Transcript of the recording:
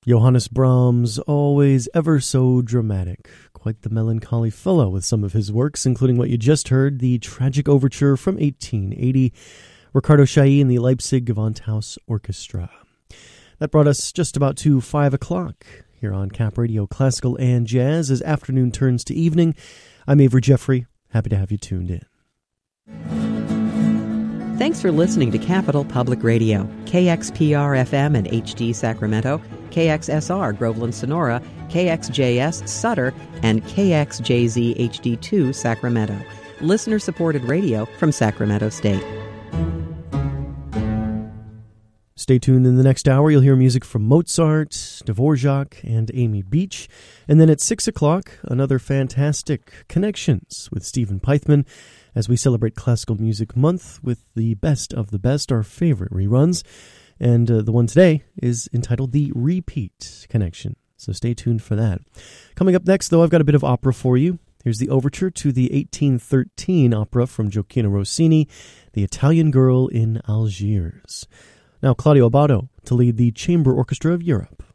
Johannes Brahms, always ever so dramatic. Quite the melancholy fellow with some of his works, including what you just heard, the Tragic Overture from 1880, Ricardo Chailly and the Leipzig Gewandhaus Orchestra. That brought us just about to 5 o'clock here on Cap Radio Classical and Jazz as afternoon turns to evening. I'm Avery Jeffrey. Happy to have you tuned in. Thanks for listening to Capital Public Radio, KXPR-FM and HD Sacramento, KXSR Groveland Sonora, KXJS Sutter, and KXJZ HD2 Sacramento. Listener-supported radio from Sacramento State. Stay tuned in the next hour. You'll hear music from Mozart, Dvorak, and Amy Beach. And then at 6 o'clock, another fantastic Connections with Stephen Pythman as we celebrate Classical Music Month with the best of the best, our favorite reruns. And the one today is entitled The Repeat Connection. So stay tuned for that. Coming up next, though, I've got a bit of opera for you. Here's the overture to the 1813 opera from Gioacchino Rossini, The Italian Girl in Algiers. Now, Claudio Abbado to lead the Chamber Orchestra of Europe.